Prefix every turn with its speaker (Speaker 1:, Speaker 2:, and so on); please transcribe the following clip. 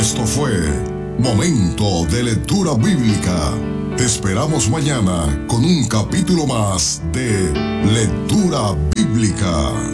Speaker 1: Esto fue Momento de Lectura Bíblica. Te esperamos mañana con un capítulo más de Lectura Bíblica.